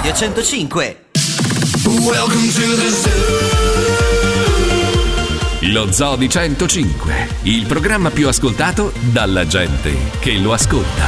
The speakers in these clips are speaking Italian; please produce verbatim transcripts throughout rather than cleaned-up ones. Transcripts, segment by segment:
Radio centocinque. Welcome to the zoo. Lo Zoo di centocinque, il programma più ascoltato dalla gente che lo ascolta.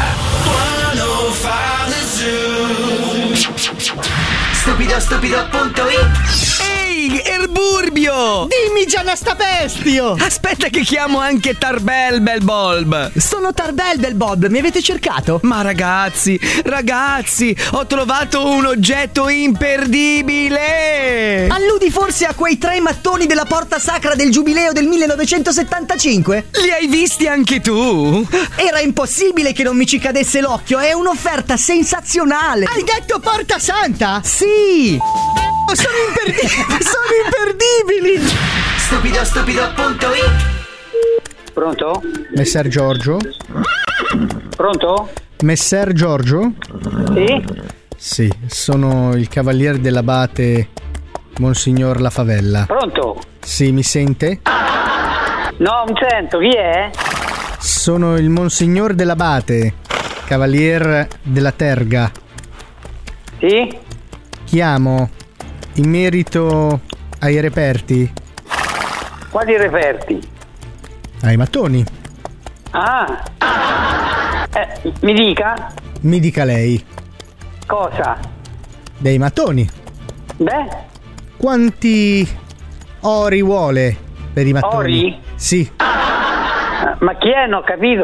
Stupido stupido punto it. Ehi, Erburbio! Dimmi Giannastapestio! Aspetta che chiamo anche Tarbel Belbolb. Sono Tarbel Belbob, mi avete cercato? Ma ragazzi, ragazzi, ho trovato un oggetto imperdibile! Alludi forse a quei tre mattoni della porta sacra del giubileo del millenovecentosettantacinque? Li hai visti anche tu? Era impossibile che non mi ci cadesse l'occhio, è un'offerta sensazionale! Hai detto porta santa? Sì! Sono imperdibili! Sono imperdibili! Stupido stupido punto it. Pronto? Messer Giorgio? Pronto? Messer Giorgio? Sì? Sì, sono il cavaliere dell'abate Monsignor La Favella. Pronto? Sì, mi sente? No, non sento, chi è? Sono il Monsignor dell'abate, cavalier della Terga. Sì? Chiamo in merito ai reperti. Quali referti? Ai mattoni. Ah! Eh, mi dica? Mi dica lei. Cosa? Dei mattoni. Beh? Quanti ori vuole per i mattoni? Ori? Sì. Ah, ma chi è? Non ho capito.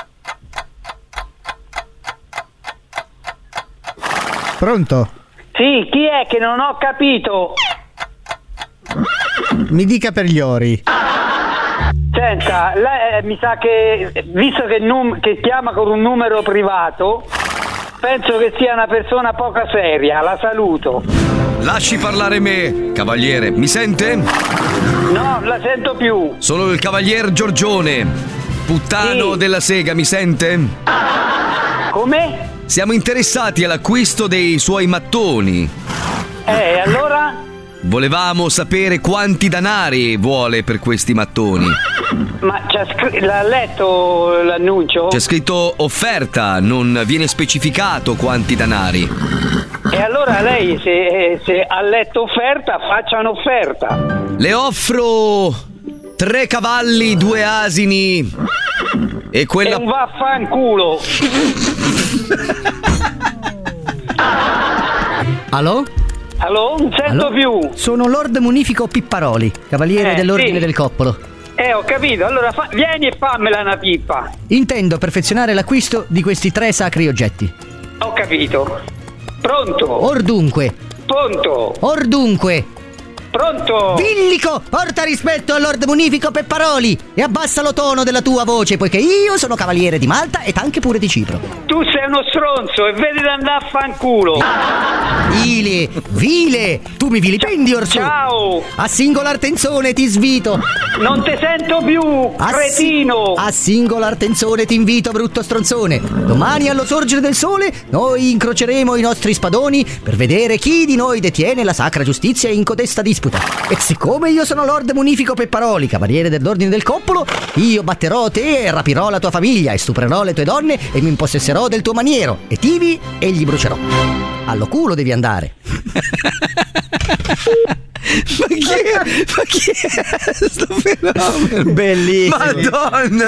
Pronto? Sì, chi è che non ho capito? Mi dica per gli ori. Senta, lei, eh, mi sa che, visto che, num- che chiama con un numero privato, penso che sia una persona poco seria, la saluto. Lasci parlare me, cavaliere. Mi sente? No, la sento più. Sono il cavalier Giorgione, puttano Sì. della sega, mi sente? Come? Siamo interessati all'acquisto dei suoi mattoni. Eh, allora? Volevamo sapere quanti danari vuole per questi mattoni. Ma c'ha scr- l'ha letto l'annuncio? C'è scritto offerta, non viene specificato quanti danari. E allora lei, se, se ha letto offerta, faccia un'offerta. Le offro tre cavalli, due asini e quella... E un vaffanculo. Allo? Allo? Non sento Allo? più. Sono Lord Munifico Pipparoli, cavaliere Eh, dell'Ordine sì. del Coppolo. Eh, ho capito. Allora fa- vieni e fammela una pippa. Intendo perfezionare l'acquisto di questi tre sacri oggetti. Ho capito. Pronto? Or dunque, Pronto? or dunque, Pronto? Villico, porta rispetto al Lord Munifico Pepparoli e abbassa lo tono della tua voce, poiché io sono cavaliere di Malta ed anche pure di Cipro. Tu sei uno stronzo e vedi di andare a fanculo. Vile, vile, tu mi vilipendi orsù. Ciao. A singolar tenzone ti svito. Non ti sento più, A si- cretino. A singolar tenzone ti invito, brutto stronzone. Domani allo sorgere del sole noi incroceremo i nostri spadoni per vedere chi di noi detiene la sacra giustizia in codesta disputa. E siccome io sono Lord Munifico Pepparoli, cavaliere dell'Ordine del Coppolo, io batterò te e rapirò la tua famiglia e stuprerò le tue donne e mi impossesserò del tuo maniero e tivi e gli brucerò. Allo culo devi andare. Ma chi è? Ma chi è sto fenomeno? Bellissimo. Madonna!